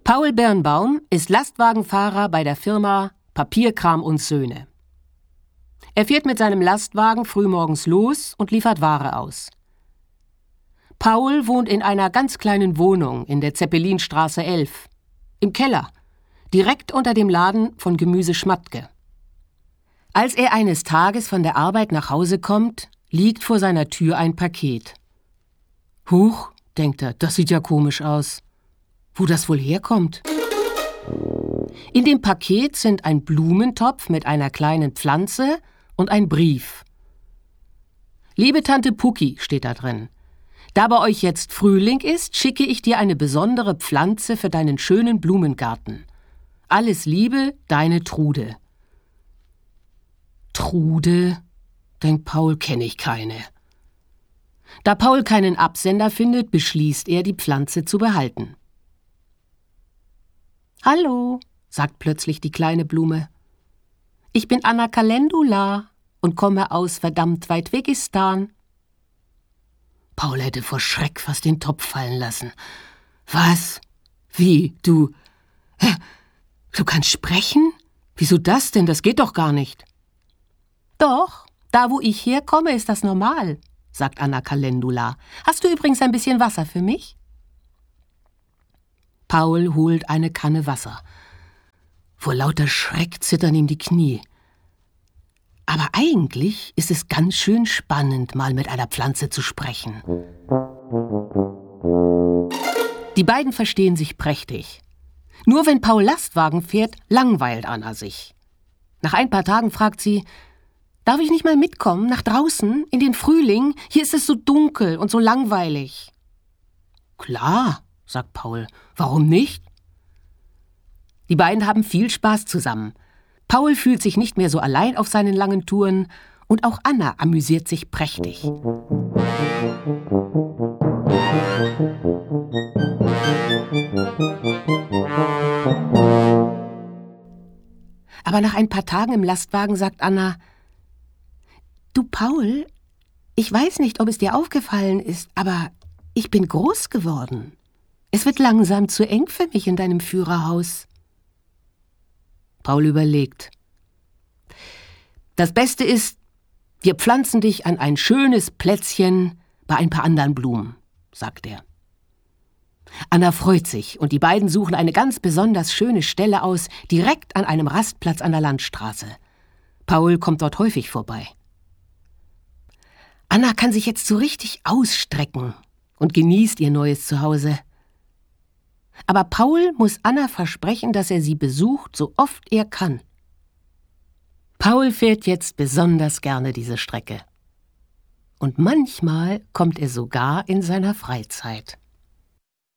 Paul Birnbaum ist Lastwagenfahrer bei der Firma Papierkram und Söhne. Er fährt mit seinem Lastwagen frühmorgens los und liefert Ware aus. Paul wohnt in einer ganz kleinen Wohnung in der Zeppelinstraße 11, im Keller, direkt unter dem Laden von Gemüse Schmatke. Als er eines Tages von der Arbeit nach Hause kommt, liegt vor seiner Tür ein Paket. Huch, denkt er, das sieht ja komisch aus. Wo das wohl herkommt? In dem Paket sind ein Blumentopf mit einer kleinen Pflanze und ein Brief. Liebe Tante Pucki, steht da drin. Da bei euch jetzt Frühling ist, schicke ich dir eine besondere Pflanze für deinen schönen Blumengarten. Alles Liebe, deine Trude. Trude, denkt Paul, kenne ich keine. Da Paul keinen Absender findet, beschließt er, die Pflanze zu behalten. »Hallo«, sagt plötzlich die kleine Blume. »Ich bin Anna Calendula und komme aus verdammt weit Wegistan.« Paul hätte vor Schreck fast den Topf fallen lassen. »Was? Wie? Du kannst sprechen? Wieso das denn? Das geht doch gar nicht.« »Doch, da wo ich herkomme, ist das normal«, sagt Anna Calendula. »Hast du übrigens ein bisschen Wasser für mich?« Paul holt eine Kanne Wasser. Vor lauter Schreck zittern ihm die Knie. Aber eigentlich ist es ganz schön spannend, mal mit einer Pflanze zu sprechen. Die beiden verstehen sich prächtig. Nur wenn Paul Lastwagen fährt, langweilt Anna sich. Nach ein paar Tagen fragt sie, »Darf ich nicht mal mitkommen, nach draußen, in den Frühling? Hier ist es so dunkel und so langweilig.« »Klar«, sagt Paul, »warum nicht?« Die beiden haben viel Spaß zusammen. Paul fühlt sich nicht mehr so allein auf seinen langen Touren und auch Anna amüsiert sich prächtig. Aber nach ein paar Tagen im Lastwagen sagt Anna, »Du Paul, ich weiß nicht, ob es dir aufgefallen ist, aber ich bin groß geworden. Es wird langsam zu eng für mich in deinem Führerhaus.« Paul überlegt. »Das Beste ist, wir pflanzen dich an ein schönes Plätzchen bei ein paar anderen Blumen«, sagt er. Anna freut sich und die beiden suchen eine ganz besonders schöne Stelle aus, direkt an einem Rastplatz an der Landstraße. Paul kommt dort häufig vorbei. Anna kann sich jetzt so richtig ausstrecken und genießt ihr neues Zuhause. Aber Paul muss Anna versprechen, dass er sie besucht, so oft er kann. Paul fährt jetzt besonders gerne diese Strecke. Und manchmal kommt er sogar in seiner Freizeit.